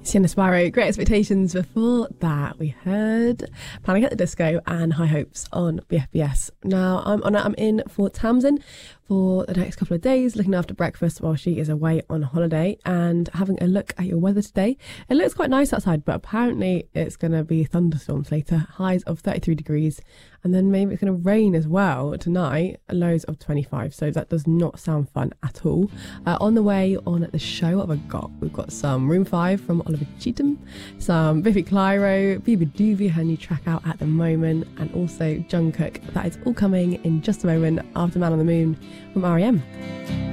Sienna Sparrow, Great Expectations. Before that, we heard Panic at the Disco and High Hopes on BFBS. Now, I'm in Fort Townsend for the next couple of days, looking after breakfast while she is away on holiday and having a look at your weather today. It looks quite nice outside, but apparently it's going to be thunderstorms later, highs of 33 degrees, and then maybe it's going to rain as well tonight, lows of 25, so that does not sound fun at all. On the way on the show, what have I got? We've got some Room 5 from Oliver Cheatham, some Biffy Clyro, Biba Doobie, her new track out at the moment, and also Jungkook. That is all coming in just a moment after Man on the Moon from R.E.M.